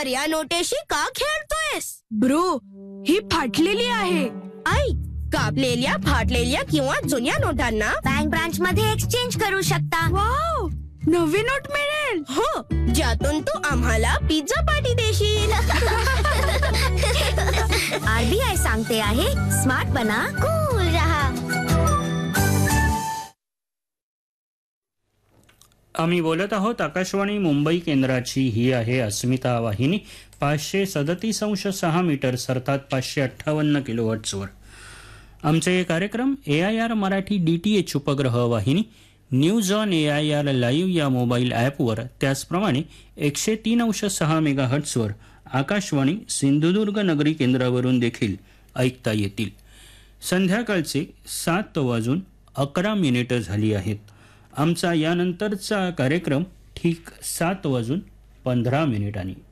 खऱ्या नोटेशी का खेळतोयस? ब्रो, ही फाटलेली आहे. ऐक, कापलेल्या, फाटलेल्या किंवा जुन्या नोटांना बँक ब्रांच मध्ये एक्सचेंज करू शकता. वाव, नवी नोट मिळेल. हो, ज्यातून तू आम्हाला पिझ्झा पार्टी देशील. RBI सांगते आहे, स्मार्ट बना, कूल रहा. आम्ही बोलत आहोत आकाशवाणी मुंबई केंद्राची. ही आहे अस्मिता वाहिनी. 537.6 मीटर्स अर्थात 558 किलोहर्ट्जवर. आमचे कार्यक्रम AIR मराठी DTH उपग्रह वाहिनी, न्यूज ऑन AIR लाईव्ह या मोबाईल ॲपवर, त्याचप्रमाणे 103.6 मेगाहर्ट्जवर आकाशवाणी सिंधुदुर्ग नगरी केंद्रावरून देखील ऐकता येतील. संध्याकाळचे 7:11 झाली आहेत. आमचा यानंतरचा कार्यक्रम ठीक 7:15